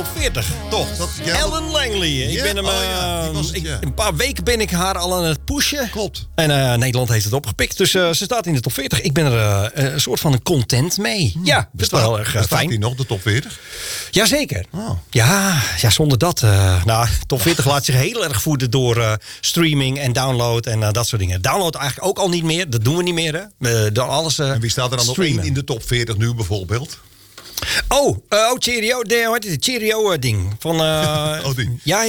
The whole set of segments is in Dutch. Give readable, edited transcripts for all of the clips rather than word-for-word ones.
40. Toch? Ellen Langley. Ik ben hem, een paar weken ben ik haar al aan het pushen. Klopt. En Nederland heeft het opgepikt. Dus ze staat in de top 40. Ik ben er een soort van content mee. Ja, dat is wel heel erg fijn. Staat die nog, de top 40? Jazeker. Oh. Ja, zonder dat. Top 40 laat zich heel erg voeden door streaming en download en dat soort dingen. Download eigenlijk ook al niet meer. Dat doen we niet meer. Hè. Door alles en wie staat er dan streamen. op 1 in de top 40 nu bijvoorbeeld? Cheerio. Hoe heet het? Cheerio-ding. Van, ding. Ja.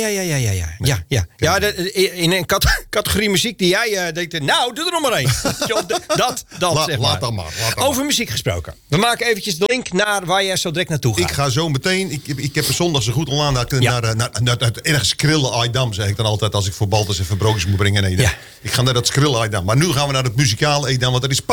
In een categorie muziek die jij denkt, nou, doe er nog maar één. dat zeg maar. Laat dan maar. Over muziek gesproken. We maken eventjes de link naar waar jij zo direct naartoe gaat. Ik ga zo meteen, ik heb er zondag zo goed online naar ergens Skrille Aydam, zeg ik dan altijd als ik voor Baltus even broodjes moet brengen. Nee, ik ga naar dat Skrille Aydam. Maar nu gaan we naar het muzikale Aydam, want er is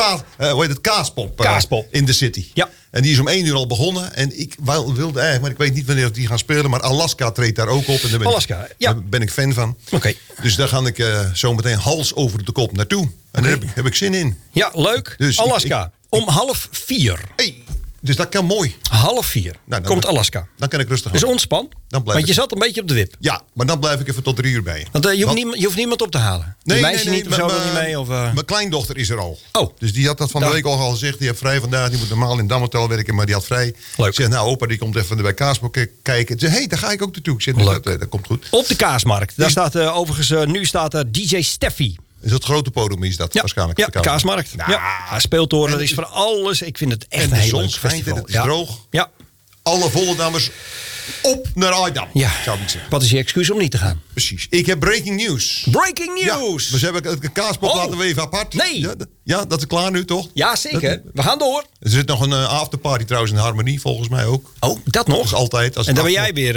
Kaaspop in de city. Ja. En die is om 1 uur al begonnen. En ik wilde eigenlijk, maar ik weet niet wanneer die gaan spelen. Maar Alaska treedt daar ook op. En daar ben ik fan van. Oké. Dus daar ga ik zo meteen hals over de kop naartoe. En daar heb ik zin in. Ja, leuk. Dus Alaska. Om 3:30. Hey, dus dat kan mooi. 3:30 komt Alaska. Dan kan ik rustig Dus ontspan. Want je zat een beetje op de wip. Ja, maar dan blijf ik even tot 3 uur bij. Want je hoeft niemand op te halen. Nee, meisje niet of zo niet mee? Of, Mijn kleindochter is er al. Oh. Dus die had dat van de week al gezegd. Die heeft vrij vandaag. Die moet normaal in het Damhotel werken, maar die had vrij. Leuk. Ik zeg, nou opa, die komt even bij Kaaspop kijken. Ze zegt, daar ga ik ook naartoe. Ik zeg, dat komt goed. Op de Kaasmarkt. Daar staat overigens, nu staat er DJ Steffi. Is dat grote podium is dat waarschijnlijk? Ja, de Kaasmarkt. Nou, speeltoren, dat is voor alles. Ik vind het echt een heel leuk festival. Het is droog. Ja. Alle volle dames op naar Aydam, zou ik zeggen. Wat is je excuus om niet te gaan? Precies. Ik heb breaking news. Breaking news! Ja, dus heb ik het Kaaspop laten we even apart. Nee! Ja, dat is klaar nu, toch? Ja, zeker. We gaan door. Er zit nog een afterparty trouwens in Harmonie, volgens mij ook. Oh, dat nog? Dat is altijd. En dan ben jij weer...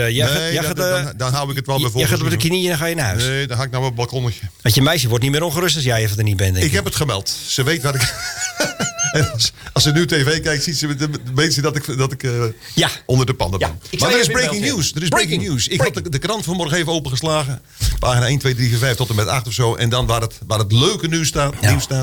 dan hou ik het wel bij volgens. Jij gaat op de knieën en ga je naar huis. Nee, dan ga ik naar mijn balkonnetje. Want je meisje wordt niet meer ongerust als jij even er niet bent. Ik heb het gemeld. Ze weet waar ik... En als ze nu tv kijkt, weet ze dat ik onder de pannen ben. Maar er is breaking news. Er is breaking news. Ik had de krant vanmorgen even opengeslagen. Pagina 1, 2, 3, 4, 5 tot en met 8 of zo. En dan waar het leuke nieuws staat.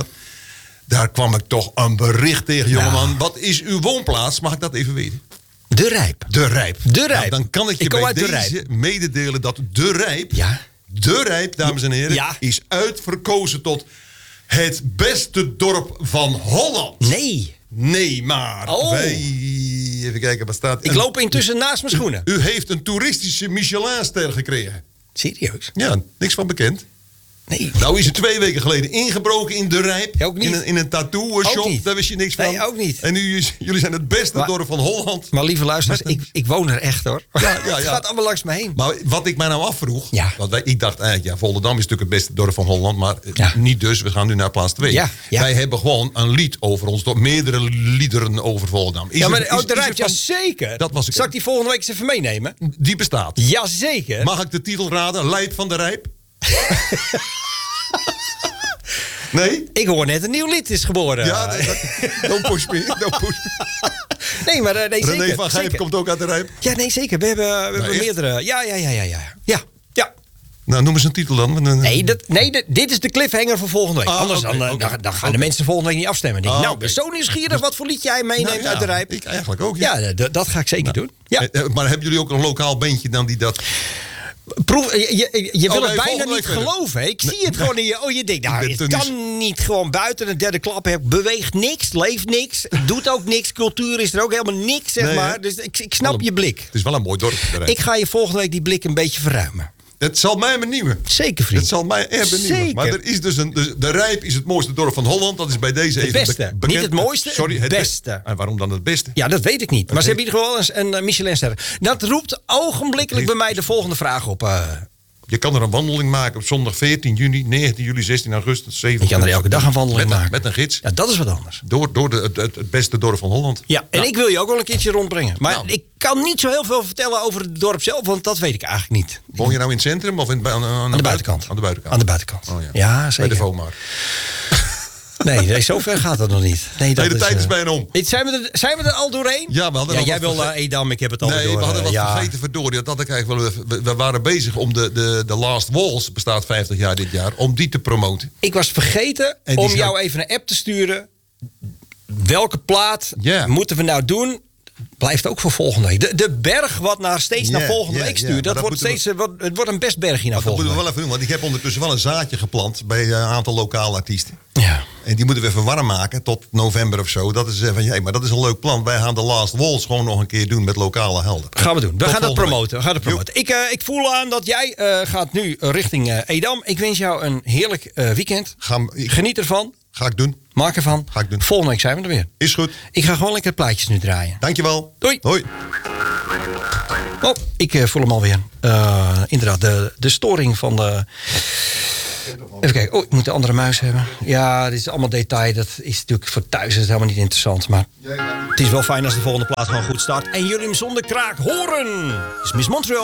Daar kwam ik toch een bericht tegen, jongeman. Wat is uw woonplaats? Mag ik dat even weten? De Rijp. Nou, dan kan ik je bij deze mededelen dat De Rijp... Ja. De Rijp, dames en heren, is uitverkozen tot het beste dorp van Holland. Nee, maar even kijken wat staat. Ik loop intussen naast mijn schoenen. U heeft een toeristische Michelinster gekregen. Serieus? Ja, niks van bekend. Nee. Nou is er 2 weken geleden ingebroken in De Rijp. Ook niet. In een tattoo shop. Daar wist je niks van. Nee, ook niet. En nu jullie zijn het beste dorp van Holland. Maar lieve luisteraars, ik woon er echt hoor. Ja. Het gaat allemaal langs me heen. Maar wat ik mij nou afvroeg. Want ik dacht eigenlijk, Volendam is natuurlijk het beste dorp van Holland. Maar niet dus. We gaan nu naar plaats 2. Wij hebben gewoon een lied over ons dorp. Meerdere liederen over Volendam. De Rijp, zeker. Zal ik die volgende week eens even meenemen? Die bestaat. Jazeker. Mag ik de titel raden? Lijp van de Rijp? Nee? Ik hoor net een nieuw lied is geboren. Ja, don't push me. Nee, maar nee, zeker. René van Gijp komt ook uit de Rijp. Ja, nee, zeker. We hebben meerdere. Ja. Nou, noem eens een titel dan. Dit is de cliffhanger voor volgende week. Anders dan gaan de mensen volgende week niet afstemmen. Ik ben zo nieuwsgierig wat voor liedje jij meeneemt uit de Rijp. Ik eigenlijk ook, ja. Dat ga ik zeker doen. Ja. Maar hebben jullie ook een lokaal bandje dan die dat... Je wil het bijna niet geloven. Ik zie het gewoon in je... je denkt, het kan niet gewoon buiten een derde klap. Beweegt niks, leeft niks, doet ook niks. Cultuur is er ook helemaal niks, zeg maar. Dus ik snap je blik. Het is wel een mooi dorp. Ik ga je volgende week die blik een beetje verruimen. Het zal mij benieuwen. Zeker, vriend. Het zal mij echt benieuwen. Zeker. Maar er is dus de Rijp is het mooiste dorp van Holland. Dat is bij deze het beste. Bekend. Niet het mooiste, het beste. En waarom dan het beste? Ja, dat weet ik niet. Maar ze hebben in ieder geval een Michelinster. Dat roept ogenblikkelijk bij mij de volgende vraag op. Je kan er een wandeling maken op zondag 14 juni, 19 juli, 16 augustus, 7. Je kan er elke dag een wandeling maken. Met een gids. Ja, dat is wat anders. Door het beste dorp van Holland. Ja, en ik wil je ook wel een keertje rondbrengen. Maar ik kan niet zo heel veel vertellen over het dorp zelf, want dat weet ik eigenlijk niet. Woon je nou in het centrum of aan de buitenkant? Aan de buitenkant. Aan de buitenkant. Oh, ja, zeker. Bij de Vomar. Nee, zover gaat dat nog niet. Nee, de tijd is bijna om. Zijn we er al doorheen? Ja, we hadden jij wil Edam, ik heb het al door. Nee, we hadden wat vergeten, verdorie. Dat had ik eigenlijk wel. We waren bezig om de Last Walls, bestaat 50 jaar dit jaar, om die te promoten. Ik was vergeten om jou even een app te sturen. Welke plaat moeten we nou doen? blijft ook voor volgende week. De berg wat steeds naar volgende week stuurt. Dat wordt steeds, het wordt een best bergje naar volgende week. Dat moeten we wel even doen, want ik heb ondertussen wel een zaadje geplant bij een aantal lokale artiesten. Ja. En die moeten we even warm maken tot november of zo. Dat is van, maar dat is een leuk plan. Wij gaan de Last Waltz gewoon nog een keer doen met lokale helden. Gaan we doen. We gaan dat promoten. Ik voel aan dat jij gaat nu richting Edam. Ik wens jou een heerlijk weekend. Geniet ervan. Ga ik doen. Maak ervan. Ga ik doen. Volgende week zijn we er weer. Is goed. Ik ga gewoon lekker plaatjes nu draaien. Dankjewel. Doei. Hoi. Oh, ik voel hem alweer. Inderdaad, de storing van de... Even kijken. Oh, ik moet de andere muis hebben. Ja, dit is allemaal detail. Dat is natuurlijk voor thuis is het helemaal niet interessant. Maar het is wel fijn als de volgende plaat gewoon goed start. En jullie hem zonder kraak horen. Dit is Miss Montreal.